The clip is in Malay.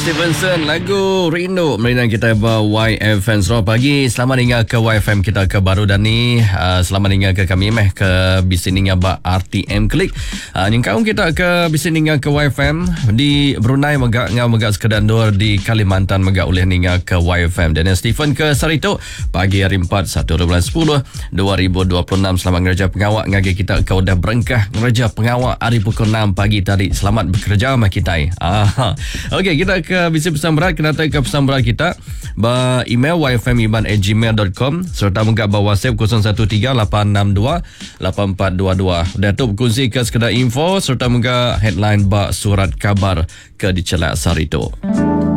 Stevenson, lagu Rindu Merinan kita YFM. Selamat pagi, selamat dengar ke YFM kita ke baru dan ni selamat dengar ke kami ke bising ba RTM Klik. Yang kaum kita ke bising dengar ke YFM di Brunei megak sekedar dor di Kalimantan megak oleh dengar ke YFM. Dan Stephen ke Sarito pagi hari 4 1 bulan 10 2026. Selamat ngerja pengawak ngagi kita ke udah berengkah ngerja pengawak hari pukul 6 pagi tadi. Selamat bekerja sama kita. Okey, kita ke bising pesan berat. Kena tahu ke pesan berat kita ba email yfmiban@gmail.com serta menggak ba WhatsApp 0138628422. Dan tu berkongsi ke sekedar info serta menggak headline ba surat kabar ke di Celak Sarito.